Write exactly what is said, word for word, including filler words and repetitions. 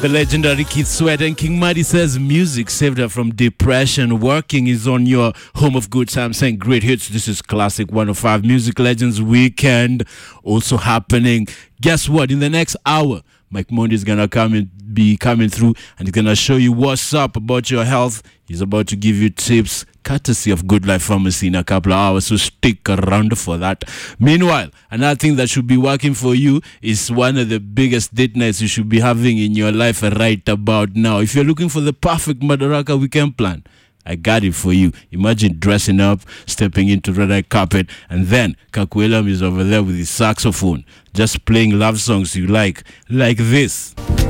The legendary Keith Sweat and King Muddy says music saved her from depression. Working is on your home of good times saying great hits. This is Classic one oh five Music Legends Weekend also happening. Guess what? In the next hour, Mike Mondi is going to come and be coming through and he's going to show you what's up about your health. He's about to give you tips courtesy of Good Life Pharmacy in a couple of hours, so stick around for that. Meanwhile, another thing that should be working for you is one of the biggest date nights you should be having in your life right about now. If you're looking for the perfect Madaraka weekend plan, I got it for you. Imagine dressing up, stepping into red eye carpet, and then Kakuelam is over there with his saxophone, just playing love songs you like, like this.